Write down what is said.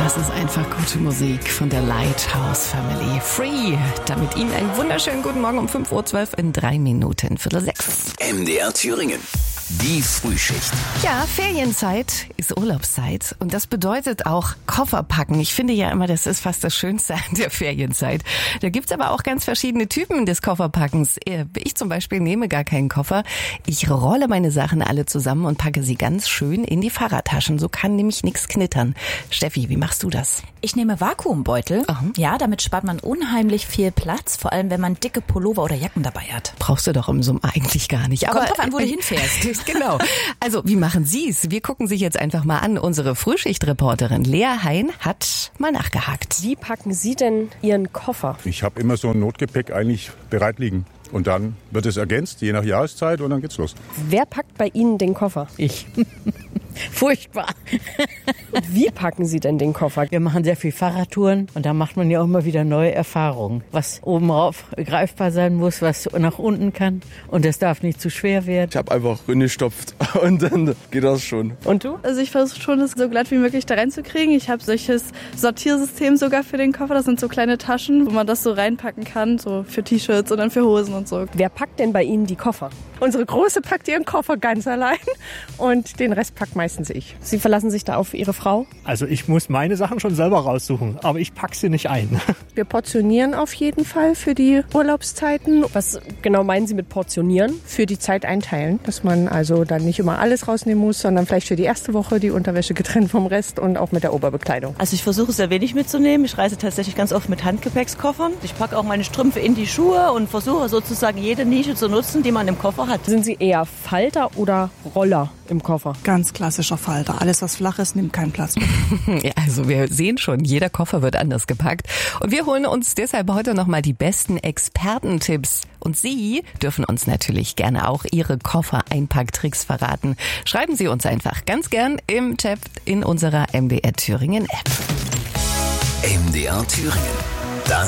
Das ist einfach gute Musik von der Lighthouse Family. Free, damit Ihnen einen wunderschönen guten Morgen um 5:12 Uhr in 3 Minuten, 5:45. MDR Thüringen. Die Frühschicht. Ja, Ferienzeit ist Urlaubszeit und das bedeutet auch Koffer packen. Ich finde ja immer, das ist fast das Schönste an der Ferienzeit. Da gibt's aber auch ganz verschiedene Typen des Kofferpackens. Ich zum Beispiel nehme gar keinen Koffer. Ich rolle meine Sachen alle zusammen und packe sie ganz schön in die Fahrradtaschen. So kann nämlich nichts knittern. Steffi, wie machst du das? Ich nehme Vakuumbeutel. Aha. Ja, damit spart man unheimlich viel Platz, vor allem wenn man dicke Pullover oder Jacken dabei hat. Brauchst du doch im Sommer eigentlich gar nicht. Kommt drauf an, wo du hinfährst. Genau. Also, wie machen Sie's? Wir gucken sich jetzt einfach mal an. Unsere Frühschichtreporterin Lea Hein hat mal nachgehakt. Wie packen Sie denn Ihren Koffer? Ich habe immer so ein Notgepäck eigentlich bereit liegen. Und dann wird es ergänzt, je nach Jahreszeit, und dann geht's los. Wer packt bei Ihnen den Koffer? Ich. Furchtbar. Und wie packen Sie denn den Koffer? Wir machen sehr viel Fahrradtouren und da macht man ja auch immer wieder neue Erfahrungen. Was oben rauf greifbar sein muss, was nach unten kann. Und es darf nicht zu schwer werden. Ich habe einfach reingestopft und dann geht das schon. Und du? Also ich versuche schon, es so glatt wie möglich da reinzukriegen. Ich habe solches Sortiersystem sogar für den Koffer. Das sind so kleine Taschen, wo man das so reinpacken kann, so für T-Shirts und dann für Hosen und so. Wer packt denn bei Ihnen die Koffer? Unsere Große packt ihren Koffer ganz allein und den Rest packt meistens ich. Sie verlassen sich da auf Ihre Frau? Also ich muss meine Sachen schon selber raussuchen, aber ich packe sie nicht ein. Wir portionieren auf jeden Fall für die Urlaubszeiten. Was genau meinen Sie mit portionieren? Für die Zeit einteilen, dass man also dann nicht immer alles rausnehmen muss, sondern vielleicht für die erste Woche die Unterwäsche getrennt vom Rest und auch mit der Oberbekleidung. Also ich versuche sehr wenig mitzunehmen. Ich reise tatsächlich ganz oft mit Handgepäckskoffern. Ich packe auch meine Strümpfe in die Schuhe und versuche sozusagen jede Nische zu nutzen, die man im Koffer hat. Sind Sie eher Falter oder Roller im Koffer? Ganz klassischer Falter. Alles, was flach ist, nimmt keinen Platz mehr. Ja, also wir sehen schon, jeder Koffer wird anders gepackt. Und wir holen uns deshalb heute nochmal die besten Expertentipps. Und Sie dürfen uns natürlich gerne auch Ihre Koffer-Einpacktricks verraten. Schreiben Sie uns einfach ganz gern im Chat in unserer MDR Thüringen App. MDR Thüringen.